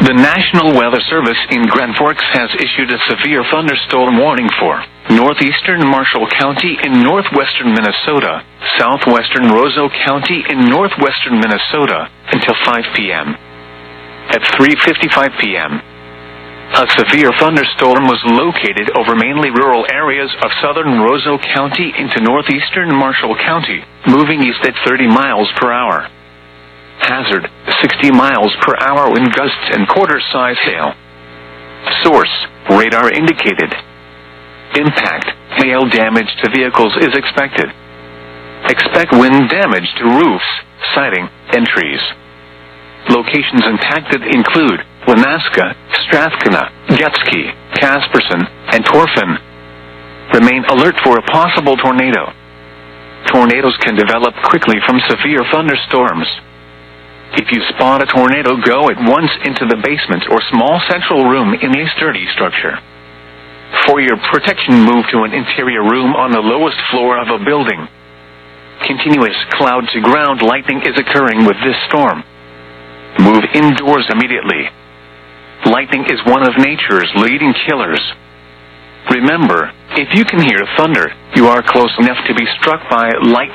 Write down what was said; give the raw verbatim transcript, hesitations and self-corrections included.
The National Weather Service in Grand Forks has issued a severe thunderstorm warning for northeastern Marshall County in northwestern Minnesota, southwestern Roseau County in northwestern Minnesota until five p.m. At three fifty-five p.m., a severe thunderstorm was located over mainly rural areas of southern Roseau County into northeastern Marshall County, moving east at thirty miles per hour. Hazard, sixty miles per hour wind gusts and quarter-size hail. Source, radar indicated. Impact, hail damage to vehicles is expected. Expect wind damage to roofs, siding, and trees. Locations impacted include Wanaska, Strathcona, Getski, Casperson, and Torfin. Remain alert for a possible tornado. Tornadoes can develop quickly from severe thunderstorms. If you spot a tornado, go at once into the basement or small central room in a sturdy structure. For your protection, move to an interior room on the lowest floor of a building. Continuous cloud-to-ground lightning is occurring with this storm. Move indoors immediately. Lightning is one of nature's leading killers. Remember, if you can hear thunder, you are close enough to be struck by lightning.